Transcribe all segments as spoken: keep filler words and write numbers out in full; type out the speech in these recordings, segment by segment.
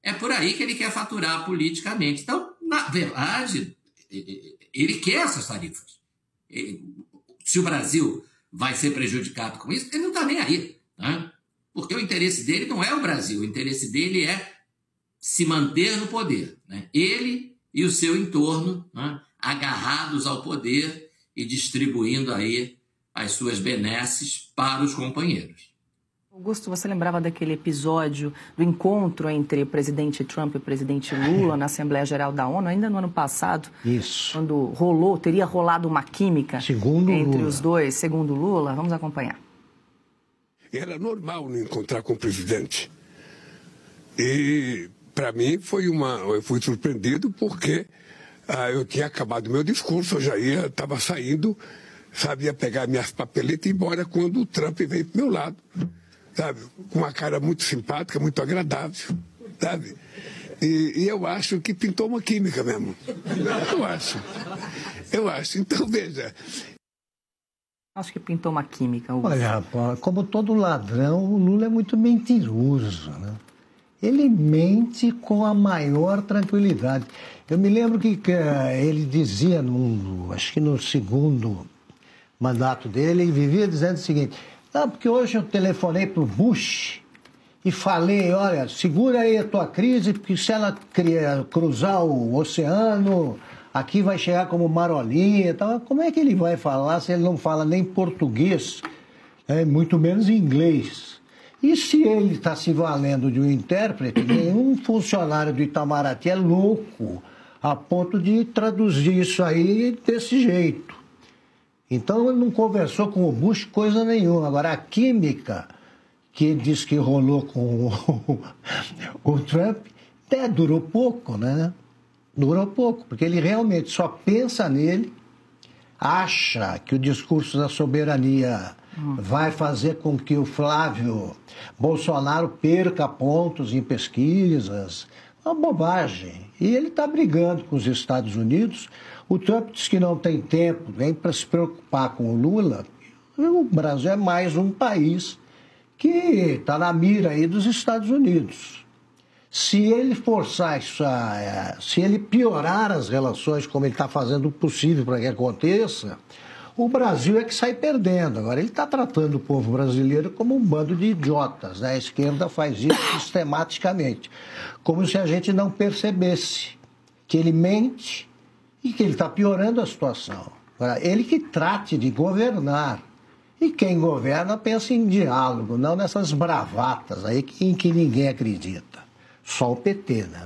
é por aí que ele quer faturar politicamente. Então, na verdade, ele quer essas tarifas. Se o Brasil vai ser prejudicado com isso, ele não está nem aí, né? Porque o interesse dele não é o Brasil, o interesse dele é se manter no poder, né? Ele e o seu entorno, né, agarrados ao poder e distribuindo aí as suas benesses para os companheiros. Augusto, você lembrava daquele episódio do encontro entre o presidente Trump e o presidente Lula na Assembleia Geral da ONU, ainda no ano passado? Isso. Quando rolou, teria rolado uma química segundo entre Lula. os dois, segundo Lula. Vamos acompanhar. Era normal não encontrar com o presidente. E, para mim, foi uma, eu fui surpreendido porque ah, eu tinha acabado meu discurso, eu já ia, estava saindo, sabia pegar minhas papeletas e ir embora quando o Trump veio para o meu lado. Sabe? Com uma cara muito simpática, muito agradável, sabe? E, e eu acho que pintou uma química mesmo. Eu acho. Eu acho. Então, veja. Acho que pintou uma química. Augusto. Olha, rapaz, como todo ladrão, o Lula é muito mentiroso, né? Ele mente com a maior tranquilidade. Eu me lembro que, que ele dizia, no, acho que no segundo mandato dele, ele vivia dizendo o seguinte: não, porque hoje eu telefonei para o Bush e falei, olha, segura aí a tua crise, porque se ela cruzar o oceano, aqui vai chegar como marolinha e tal. Como é que ele vai falar se ele não fala nem português, é, muito menos inglês? E se ele está se valendo de um intérprete, nenhum funcionário do Itamaraty é louco a ponto de traduzir isso aí desse jeito. Então, ele não conversou com o Bush coisa nenhuma. Agora, a química que diz que rolou com o, o Trump, até durou pouco, né? Durou pouco, porque ele realmente só pensa nele, acha que o discurso da soberania hum. vai fazer com que o Flávio Bolsonaro perca pontos em pesquisas. Uma bobagem. E ele está brigando com os Estados Unidos. O Trump diz que não tem tempo nem para se preocupar com o Lula. O Brasil é mais um país que está na mira aí dos Estados Unidos. Se ele forçar isso, a, se ele piorar as relações como ele está fazendo o possível para que aconteça, o Brasil é que sai perdendo. Agora, ele está tratando o povo brasileiro como um bando de idiotas, né? A esquerda faz isso sistematicamente, como se a gente não percebesse que ele mente e que ele está piorando a situação. Agora, ele que trate de governar. E quem governa pensa em diálogo, não nessas bravatas aí em que ninguém acredita. Só o P T, né?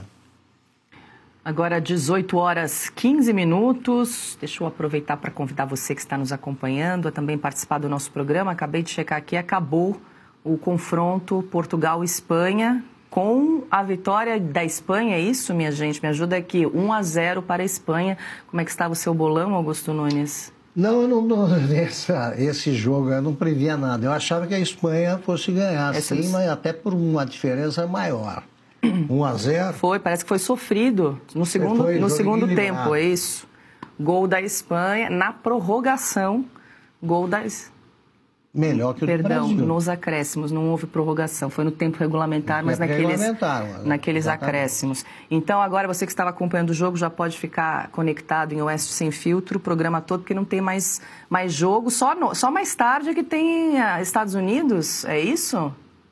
Agora, dezoito horas e quinze minutos. Deixa eu aproveitar para convidar você que está nos acompanhando a também participar do nosso programa. Acabei de checar aqui, acabou o confronto Portugal-Espanha com a vitória da Espanha. É isso, minha gente? Me ajuda aqui. um a zero para a Espanha. Como é que estava o seu bolão, Augusto Nunes? Não, eu não, não essa, esse jogo eu não previa nada. Eu achava que a Espanha fosse ganhar, essa sim, mas até por uma diferença maior. um a zero. Foi, parece que foi sofrido no segundo, foi, no segundo tempo, é isso. Gol da Espanha na prorrogação. Gol da Espanha. Melhor que o Perdão, do Brasil. nos acréscimos, não houve prorrogação, foi no tempo regulamentar, mas naqueles, naqueles acréscimos. Então, agora você que estava acompanhando o jogo já pode ficar conectado em Oeste Sem Filtro, o programa todo, porque não tem mais, mais jogo, só, no, só mais tarde é que tem uh, Estados Unidos, é isso?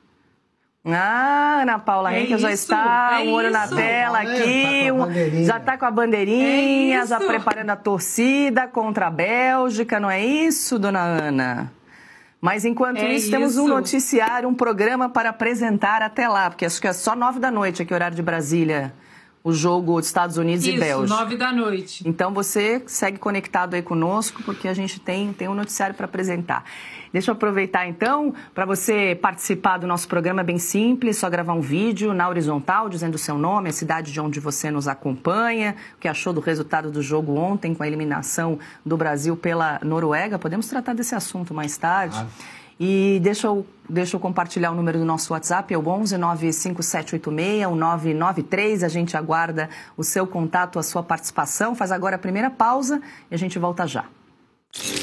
Ah, Ana Paula é Henkel já está, um olho na tela aqui, um, já está com a bandeirinha, é já preparando a torcida contra a Bélgica, não é isso, dona Ana? Mas, enquanto é isso, temos um noticiário, um programa para apresentar até lá, porque acho que é só nove da noite aqui, horário de Brasília, o jogo dos Estados Unidos isso, e Bélgica. Isso, nove da noite. Então, você segue conectado aí conosco, porque a gente tem, tem um noticiário para apresentar. Deixa eu aproveitar, então, para você participar do nosso programa, é bem simples, só gravar um vídeo na horizontal, dizendo o seu nome, a cidade de onde você nos acompanha, o que achou do resultado do jogo ontem, com a eliminação do Brasil pela Noruega. Podemos tratar desse assunto mais tarde. Ah. E deixa eu, deixa eu compartilhar o número do nosso WhatsApp, é o onze nove cinco sete oito seis um nove nove três. A gente aguarda o seu contato, a sua participação. Faz agora a primeira pausa e a gente volta já.